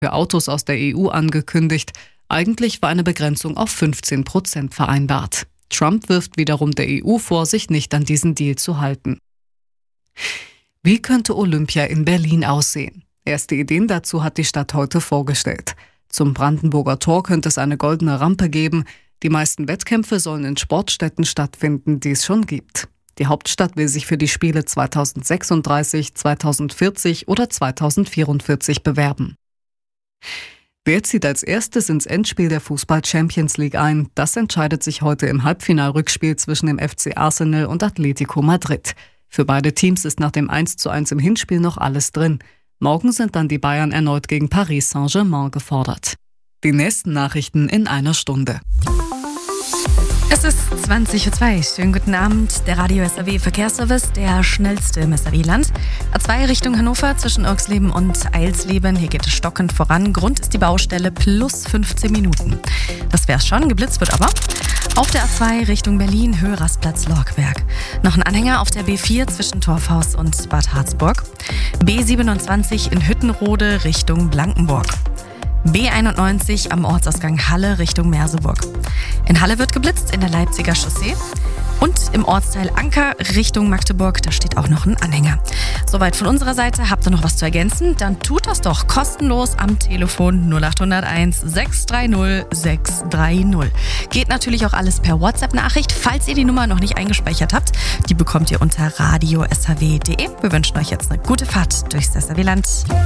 für Autos aus der EU angekündigt. Eigentlich war eine Begrenzung auf 15% vereinbart. Trump wirft wiederum der EU vor, sich nicht an diesen Deal zu halten. Wie könnte Olympia in Berlin aussehen? Erste Ideen dazu hat die Stadt heute vorgestellt. Zum Brandenburger Tor könnte es eine goldene Rampe geben. Die meisten Wettkämpfe sollen in Sportstätten stattfinden, die es schon gibt. Die Hauptstadt will sich für die Spiele 2036, 2040 oder 2044 bewerben. Wer zieht als erstes ins Endspiel der Fußball-Champions League ein? Das entscheidet sich heute im Halbfinalrückspiel zwischen dem FC Arsenal und Atletico Madrid. Für beide Teams ist nach dem 1:1 im Hinspiel noch alles drin. Morgen sind dann die Bayern erneut gegen Paris Saint-Germain gefordert. Die nächsten Nachrichten in einer Stunde. Es ist 20:02 Uhr. Schönen guten Abend. Der Radio SAW Verkehrsservice, der schnellste im SAW-Land. A2 Richtung Hannover zwischen Irxleben und Eilsleben. Hier geht es stockend voran. Grund ist die Baustelle plus 15 Minuten. Das wär's schon. Geblitzt wird aber. Auf der A2 Richtung Berlin, Höhe Rastplatz Lorkberg. Noch ein Anhänger auf der B4 zwischen Torfhaus und Bad Harzburg. B27 in Hüttenrode Richtung Blankenburg. B91 am Ortsausgang Halle Richtung Merseburg. In Halle wird geblitzt in der Leipziger Chaussee. Und im Ortsteil Anker Richtung Magdeburg, da steht auch noch ein Anhänger. Soweit von unserer Seite. Habt ihr noch was zu ergänzen? Dann tut das doch kostenlos am Telefon 0801 630 630. Geht natürlich auch alles per WhatsApp-Nachricht. Falls ihr die Nummer noch nicht eingespeichert habt, die bekommt ihr unter radio.sw.de. Wir wünschen euch jetzt eine gute Fahrt durchs SAW-Land.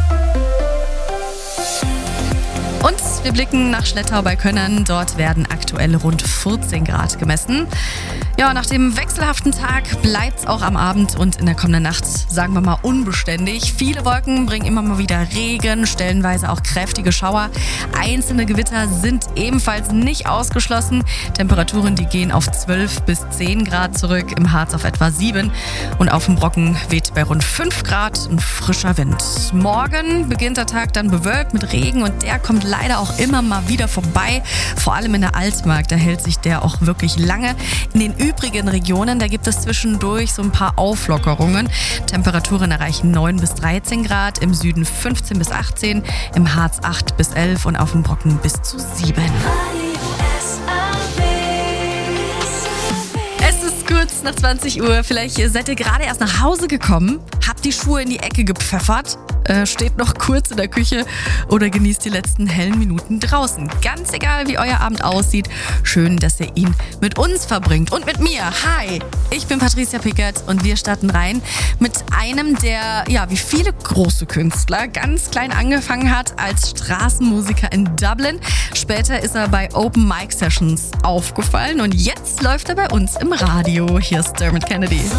Und wir blicken nach Schlettau bei Könnern. Dort werden aktuell rund 14 Grad gemessen. Ja, nach dem wechselhaften Tag bleibt es auch am Abend und in der kommenden Nacht, sagen wir mal, unbeständig. Viele Wolken bringen immer mal wieder Regen, stellenweise auch kräftige Schauer. Einzelne Gewitter sind ebenfalls nicht ausgeschlossen. Temperaturen, die gehen auf 12 bis 10 Grad zurück, im Harz auf etwa 7. Und auf dem Brocken weht bei rund 5 Grad ein frischer Wind. Morgen beginnt der Tag dann bewölkt mit Regen und der kommt leider auch immer mal wieder vorbei. Vor allem in der Altmark, da hält sich der auch wirklich lange. In den übrigen Regionen, da gibt es zwischendurch so ein paar Auflockerungen. Temperaturen erreichen 9 bis 13 Grad, im Süden 15 bis 18, im Harz 8 bis 11 und auf dem Brocken bis zu 7. Es ist kurz nach 20 Uhr, vielleicht seid ihr gerade erst nach Hause gekommen, habt die Schuhe in die Ecke gepfeffert, steht noch kurz in der Küche oder genießt die letzten hellen Minuten draußen. Ganz egal, wie euer Abend aussieht, schön, dass ihr ihn mit uns verbringt und mit mir. Hi, ich bin Patricia Pickert und wir starten rein mit einem, der, ja, wie viele große Künstler, ganz klein angefangen hat als Straßenmusiker in Dublin. Später ist er bei Open Mic Sessions aufgefallen und jetzt läuft er bei uns im Radio. Hier ist Dermot Kennedy.